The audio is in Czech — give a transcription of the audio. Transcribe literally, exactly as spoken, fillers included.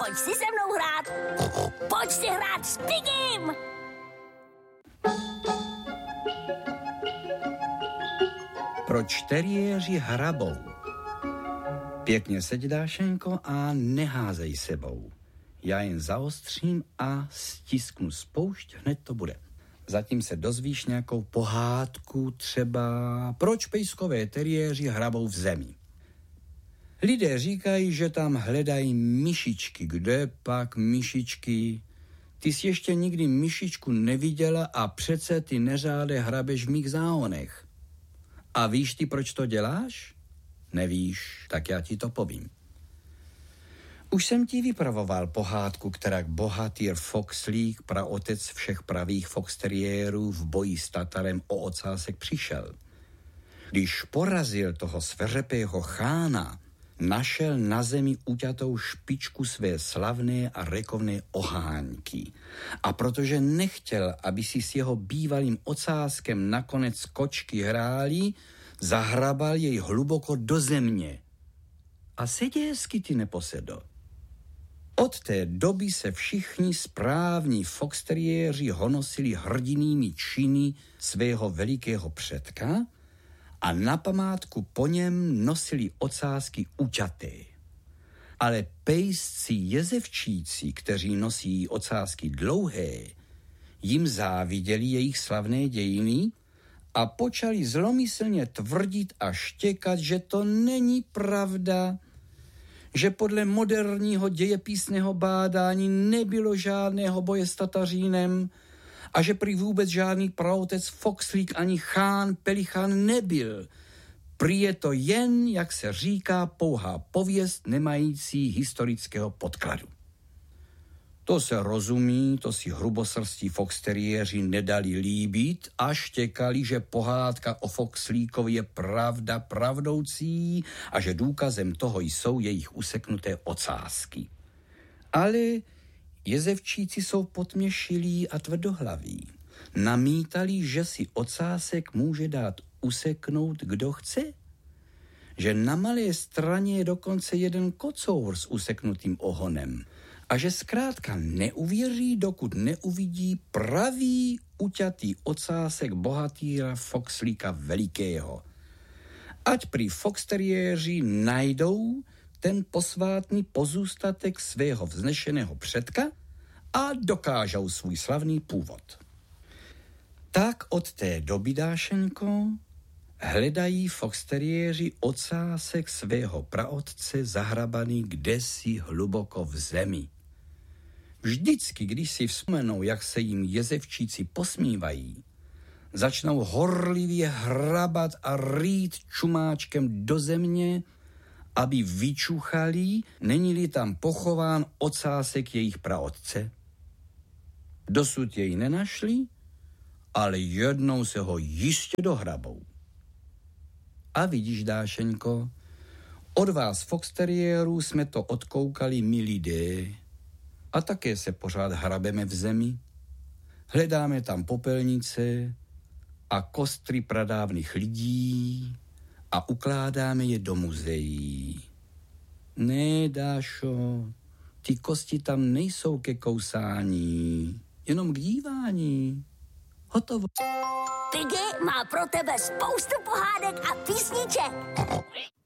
Pojď si se mnou hrát. Pojď si hrát s Pigim. Proč teriéři hrabou? Pěkně seď, Dášenko, a neházej sebou. Já jen zaostřím a stisknu spoušť, hned to bude. Zatím se dozvíš nějakou pohádku, třeba proč pejskové teriéři hrabou v zemi. Lidé říkají, že tam hledají myšičky. Kde pak myšičky? Ty jsi ještě nikdy myšičku neviděla a přece ty neřáde hrabeš v mých záhonech. A víš ty, proč to děláš? Nevíš, tak já ti to povím. Už jsem ti vypravoval pohádku, kterak bohatýr Foxlík, praotec všech pravých foxteriérů, v boji s Tatarem o ocásek přišel. Když porazil toho sveřepého chána, našel na zemi uťatou špičku své slavné a rekovné oháňky. A protože nechtěl, aby si s jeho bývalým ocáskem nakonec kočky hráli, zahrabal jej hluboko do země. A seděsky ty neposedl. Od té doby se všichni správní foxteriéři honosili hrdinými činy svého velikého předka a na památku po něm nosili ocásky uťaté. Ale pejsci jezevčíci, kteří nosí ocásky dlouhé, jim záviděli jejich slavné dějiny a počali zlomyslně tvrdit a štěkat, že to není pravda, že podle moderního dějepisného bádání nebylo žádného boje s Tatařínem a že prý vůbec žádný praotec Foxlík ani chán Pelichán nebyl. Prý je to jen, jak se říká, pouhá pověst nemající historického podkladu. To se rozumí, to si hrubosrstí foxteriéři nedali líbit a štěkali, že pohádka o Foxlíkovi je pravda pravdoucí a že důkazem toho jsou jejich useknuté ocásky. Ale jezevčíci jsou potměšilí a tvrdohlaví. Namítali, že si ocásek může dát useknout, kdo chce. Že na Malé Straně je dokonce jeden kocour s useknutým ohonem. A že zkrátka neuvěří, dokud neuvidí pravý uťatý ocásek bohatýra Foxlíka velikého. Ať prý foxteriéři najdou ten posvátný pozůstatek svého vznešeného předka a dokážou svůj slavný původ. Tak od té doby, Dášenko, hledají foxteriéři ocásek svého praotce zahrabaný kdesi hluboko v zemi. Vždycky, když si vzpomenou, jak se jim jezevčíci posmívají, začnou horlivě hrabat a rýt čumáčkem do země, aby vyčuchali, není-li tam pochován ocásek jejich praotce. Dosud jej nenašli, ale jednou se ho jistě dohrabou. A vidíš, Dášenko, od vás foxteriérů jsme to odkoukali my lidé a také se pořád hrabeme v zemi. Hledáme tam popelnice a kostry pradávných lidí a ukládáme je do muzeí. Ne, Dášo, ty kosti tam nejsou ke kousání, jenom k dívání. Hotovo. Piggy má pro tebe spoustu pohádek a písniček.